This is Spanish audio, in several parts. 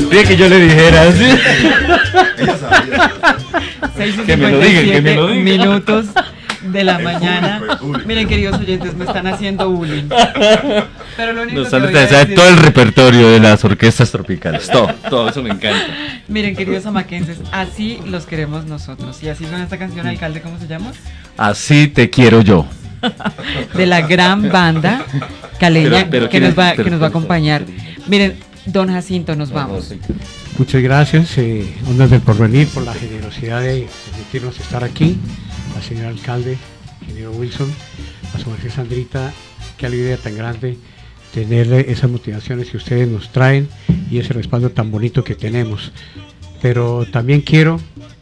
Quería que yo le dijera, ¿sí? Ella sabía. 6:57 minutos de la mañana. Miren, queridos oyentes, me están haciendo bullying. Pero lo único No, que voy Sandrita a sabe decir- todo el repertorio de las orquestas tropicales. Todo eso me encanta. Miren, queridos amaquenses, así los queremos nosotros. Y así suena esta canción, alcalde, ¿cómo se llama? Así te quiero yo. De la gran banda caleña Pero que ¿quién nos va es? a acompañar. Miren, don Jacinto, nos vamos. Muchas gracias, Ondas del Porvenir, por la generosidad de permitirnos estar aquí. Al señor alcalde, ingeniero Wilson, a su merced Sandrita, qué alegría tan grande tener esas motivaciones que ustedes nos traen y ese respaldo tan bonito que tenemos. Pero también quiero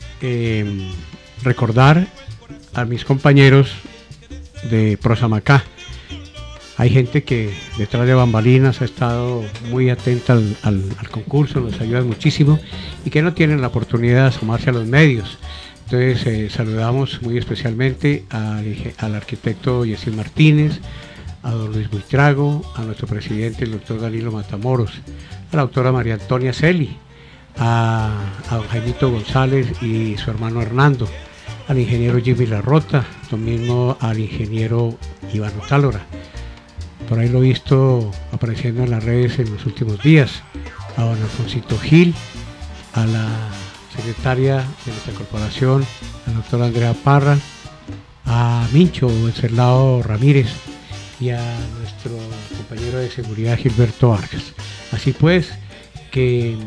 recordar a mis compañeros de Prosamacá. Hay gente que detrás de bambalinas ha estado muy atenta al concurso, nos ayuda muchísimo y que no tienen la oportunidad de asomarse a los medios. Entonces saludamos muy especialmente al arquitecto Yesir Martínez, a don Luis Buitrago, a nuestro presidente, el doctor Danilo Matamoros, a la doctora María Antonia Celi, a don Jaimito González y su hermano Hernando, al ingeniero Jimmy Larrota, lo mismo al ingeniero Iván Otálora. Por ahí lo he visto apareciendo en las redes en los últimos días, a don Alfonsito Gil, a la secretaria de nuestra corporación, a la doctora Andrea Parra, a Mincho Wenceslao Ramírez y a nuestro compañero de seguridad Gilberto Vargas. Así pues, que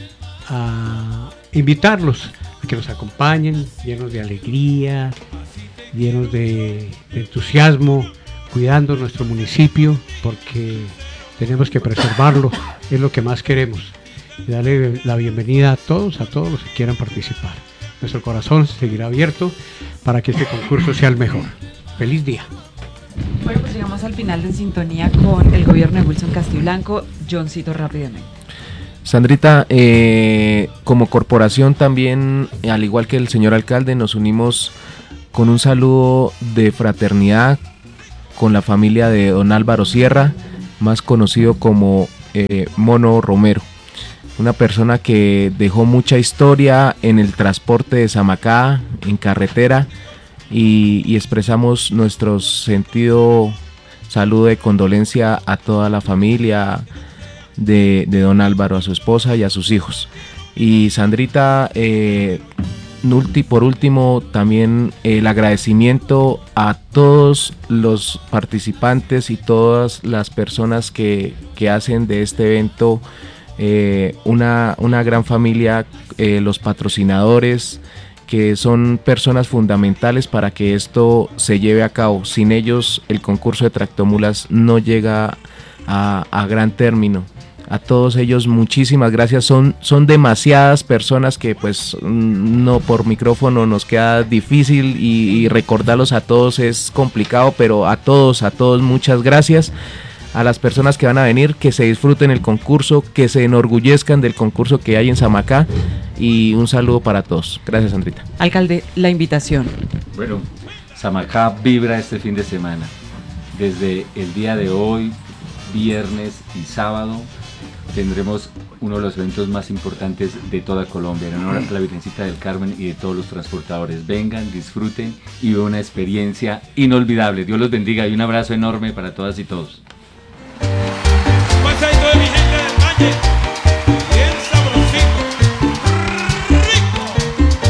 a invitarlos a que nos acompañen, llenos de alegría, llenos de entusiasmo, cuidando nuestro municipio, porque tenemos que preservarlo, es lo que más queremos. Y darle la bienvenida a todos los que quieran participar. Nuestro corazón seguirá abierto para que este concurso sea el mejor. ¡Feliz día! Bueno, pues llegamos al final de En Sintonía con el gobierno de Wilson Castiblanco. Johncito, rápidamente. Sandrita, como corporación también, al igual que el señor alcalde, nos unimos con un saludo de fraternidad con la familia de don Álvaro Sierra, más conocido como Mono Romero. Una persona que dejó mucha historia en el transporte de Samacá, en carretera, y expresamos nuestro sentido saludo de condolencia a toda la familia de don Álvaro, a su esposa y a sus hijos. Y Sandrita, por último, también el agradecimiento a todos los participantes y todas las personas que hacen de este evento una gran familia, los patrocinadores, que son personas fundamentales para que esto se lleve a cabo. Sin ellos el concurso de tractomulas no llega a gran término. A todos ellos muchísimas gracias, son demasiadas personas que pues no, por micrófono nos queda difícil y recordarlos a todos es complicado, pero a todos muchas gracias. A las personas que van a venir, que se disfruten el concurso, que se enorgullezcan del concurso que hay en Samacá, y un saludo para todos. Gracias, Sandrita. Alcalde, la invitación. Bueno, Samacá vibra este fin de semana. Desde el día de hoy, viernes y sábado, tendremos uno de los eventos más importantes de toda Colombia, en honor a la Virgencita del Carmen y de todos los transportadores. Vengan, disfruten y vivan una experiencia inolvidable. Dios los bendiga y un abrazo enorme para todas y todos. Más alto de mi